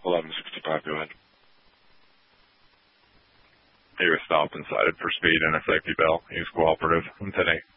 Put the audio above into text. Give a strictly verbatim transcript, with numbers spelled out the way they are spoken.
eleven sixty-five, go ahead. He was stopped and cited for speed and a safety belt. He was cooperative. ten eight.